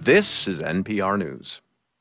This is NPR News.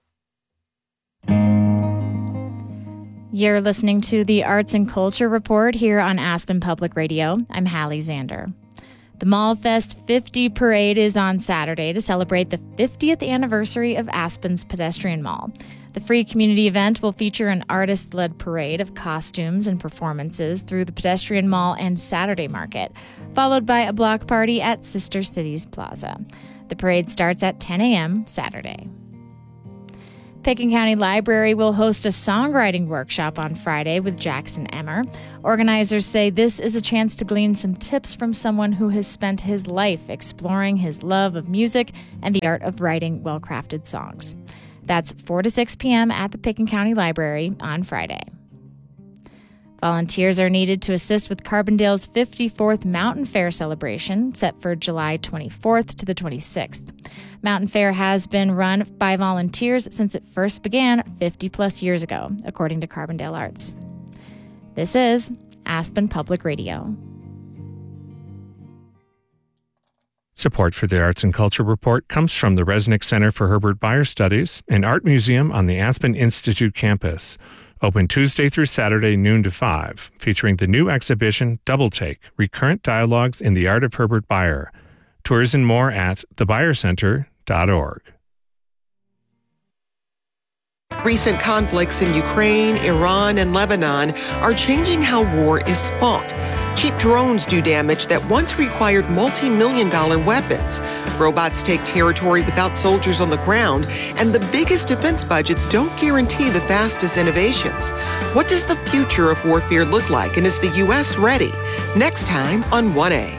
You're listening to the Arts and Culture Report here on Aspen Public Radio. I'm Hallie Zander. The MallFest 50 parade is on Saturday to celebrate the 50th anniversary of Aspen's Pedestrian Mall. The free community event will feature an artist-led parade of costumes and performances through the Pedestrian Mall and Saturday Market, followed by a block party at Sister Cities Plaza. The parade starts at 10 a.m. Saturday. Pitkin County Library will host a songwriting workshop on Friday with Jackson Emmer. Organizers say this is a chance to glean some tips from someone who has spent his life exploring his love of music and the art of writing well-crafted songs. That's 4 to 6 p.m. at the Pitkin County Library on Friday. Volunteers are needed to assist with Carbondale's 54th Mountain Fair celebration, set for July 24th to the 26th. Mountain Fair has been run by volunteers since it first began 50-plus years ago, according to Carbondale Arts. This is Aspen Public Radio. Support for the Arts and Culture Report comes from the Resnick Center for Herbert Bayer Studies, an art museum on the Aspen Institute campus. Open Tuesday through Saturday, noon to 5, featuring the new exhibition, Double Take, Recurrent Dialogues in the Art of Herbert Bayer. Tours and more at thebayercenter.org. Recent conflicts in Ukraine, Iran, and Lebanon are changing how war is fought. Cheap drones do damage that once required multi-million-dollar weapons. Robots take territory without soldiers on the ground, and the biggest defense budgets don't guarantee the fastest innovations. What does the future of warfare look like, and is the U.S. ready? Next time on 1A.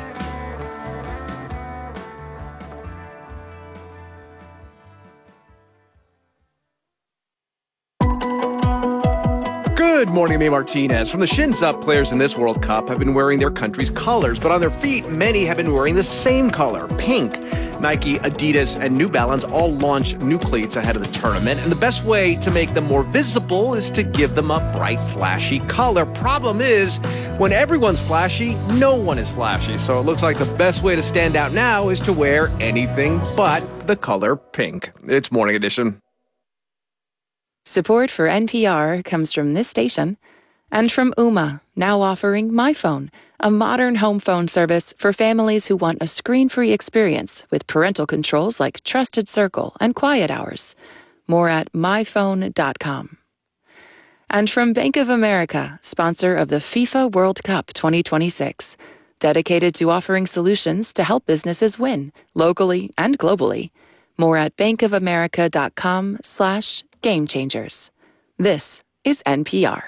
Good morning, May Martinez. From the shins up, players in this World Cup have been wearing their country's colors, but on their feet, many have been wearing the same color, pink. Nike, Adidas, and New Balance all launched new cleats ahead of the tournament, and the best way to make them more visible is to give them a bright, flashy color. Problem is, when everyone's flashy, no one is flashy, so it looks like the best way to stand out now is to wear anything but the color pink. It's Morning Edition. Support for NPR comes from this station and from Ooma, now offering MyPhone, a modern home phone service for families who want a screen-free experience with parental controls like Trusted Circle and Quiet Hours. More at myphone.com. And from Bank of America, sponsor of the FIFA World Cup 2026, dedicated to offering solutions to help businesses win, locally and globally. More at bankofamerica.com/Game Changers. This is NPR.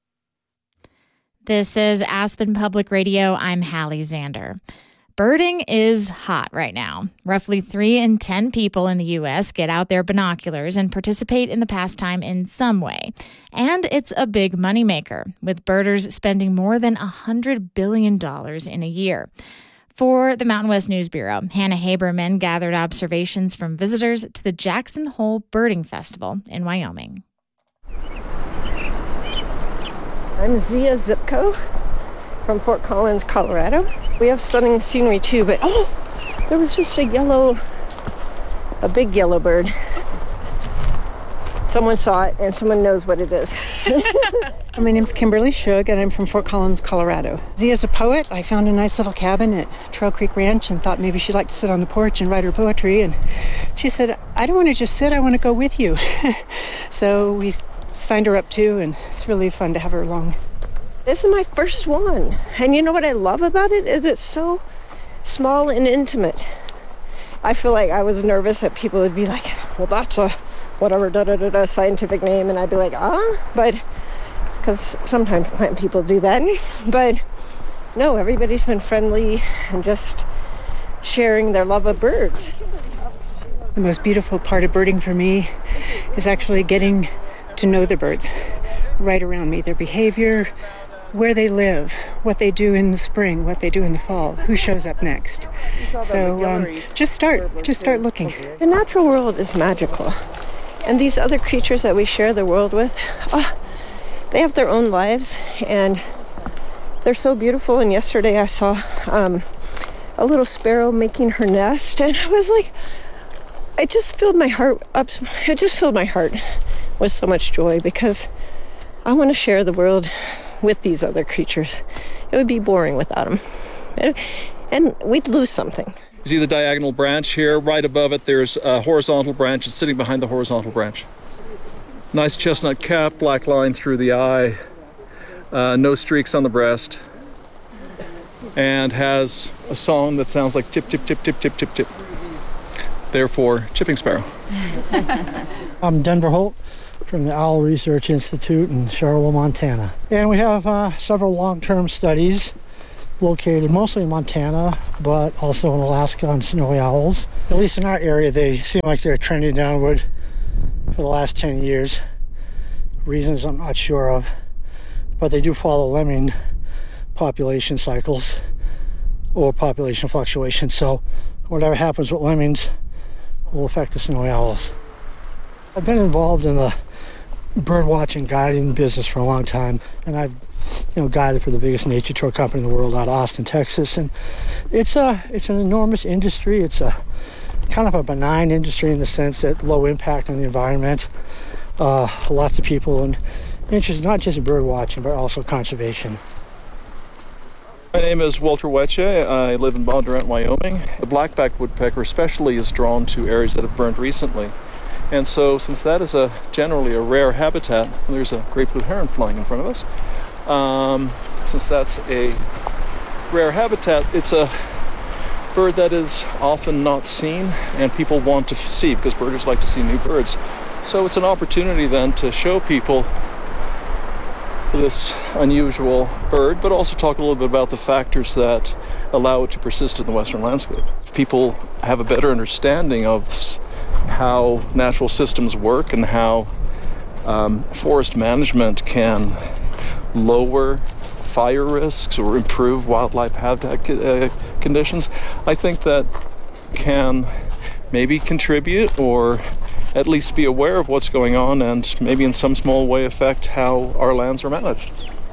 This is Aspen Public Radio. I'm Hallie Zander. Birding is hot right now. Roughly 3 in 10 people in the U.S. get out their binoculars and participate in the pastime in some way. And it's a big moneymaker, with birders spending more than $100 billion in a year. For the Mountain West News Bureau, Hannah Haberman gathered observations from visitors to the Jackson Hole Birding Festival in Wyoming. I'm Zia Zipko from Fort Collins, Colorado. We have stunning scenery too, but there was just a big yellow bird. Someone saw it and someone knows what it is. My name's Kimberly Shug and I'm from Fort Collins, Colorado. Zia's a poet. I found a nice little cabin at Trail Creek Ranch and thought maybe she'd like to sit on the porch and write her poetry. And she said, I don't want to just sit, I want to go with you. So we signed her up too, and it's really fun to have her along. This is my first one. And you know what I love about it is it's so small and intimate. I feel like I was nervous that people would be like, well, that's a whatever scientific name, and I'd be like, but because sometimes plant people do that. But no, everybody's been friendly and just sharing their love of birds. The most beautiful part of birding for me is actually getting to know the birds right around me, their behavior, where they live, what they do in the spring, what they do in the fall, who shows up next. So just start looking. The natural world is magical. And these other creatures that we share the world with, they have their own lives, and they're so beautiful. And yesterday I saw a little sparrow making her nest, and I was like, it just filled my heart up. It just filled my heart with so much joy because I want to share the world with these other creatures. It would be boring without them. And we'd lose something. You see the diagonal branch here. Right above it, there's a horizontal branch. It's sitting behind the horizontal branch. Nice chestnut cap, black line through the eye, no streaks on the breast, and has a song that sounds like tip, tip, tip, tip, tip, tip, tip. Therefore, chipping sparrow. I'm Denver Holt from the Owl Research Institute in Charlotte, Montana. And we have several long-term studies located mostly in Montana, but also in Alaska on snowy owls. At least in our area, they seem like they're trending downward for the last 10 years. Reasons I'm not sure of, but they do follow lemming population cycles or population fluctuation. So whatever happens with lemmings will affect the snowy owls. I've been involved in the bird watching guiding business for a long time, and I've guided for the biggest nature tour company in the world out of Austin, Texas. And it's an enormous industry. It's a kind of a benign industry in the sense that low impact on the environment. Lots of people and interested not just in bird watching, but also conservation. My name is Walter Wetche. I live in Bondurant, Wyoming. The black-backed woodpecker especially is drawn to areas that have burned recently. And so since that is generally a rare habitat, there's a great blue heron flying in front of us. Since that's a rare habitat, it's a bird that is often not seen and people want to see because birders like to see new birds. So it's an opportunity then to show people this unusual bird, but also talk a little bit about the factors that allow it to persist in the western landscape. If people have a better understanding of how natural systems work and how forest management can lower fire risks or improve wildlife habitat conditions, I think that can maybe contribute or at least be aware of what's going on and maybe in some small way affect how our lands are managed.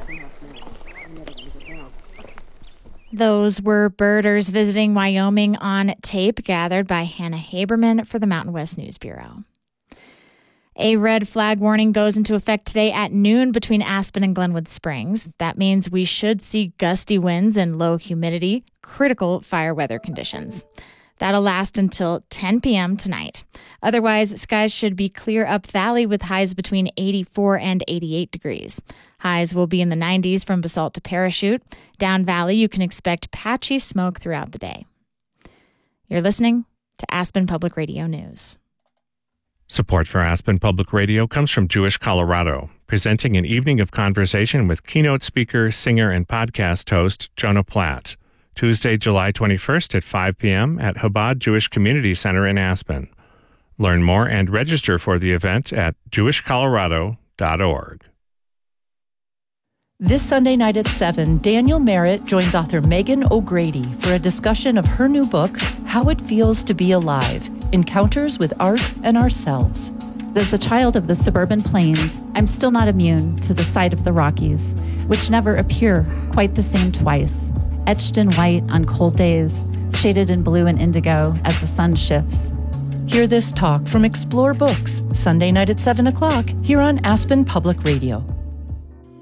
Those were birders visiting Wyoming on tape gathered by Hannah Haberman for the Mountain West News Bureau. A red flag warning goes into effect today at noon between Aspen and Glenwood Springs. That means we should see gusty winds and low humidity, critical fire weather conditions. That'll last until 10 p.m. tonight. Otherwise, skies should be clear up valley with highs between 84 and 88 degrees. Highs will be in the 90s from Basalt to Parachute. Down valley, you can expect patchy smoke throughout the day. You're listening to Aspen Public Radio News. Support for Aspen Public Radio comes from Jewish Colorado, presenting an evening of conversation with keynote speaker, singer, and podcast host Jonah Platt. Tuesday, July 21st at 5 p.m. at Chabad Jewish Community Center in Aspen. Learn more and register for the event at jewishcolorado.org. This Sunday night at 7, Daniel Merritt joins author Megan O'Grady for a discussion of her new book, How It Feels to Be Alive, Encounters with Art and Ourselves. As a child of the suburban plains, I'm still not immune to the sight of the Rockies, which never appear quite the same twice. Etched in white on cold days, shaded in blue and indigo as the sun shifts. Hear this talk from Explore Books, Sunday night at 7 o'clock here on Aspen Public Radio.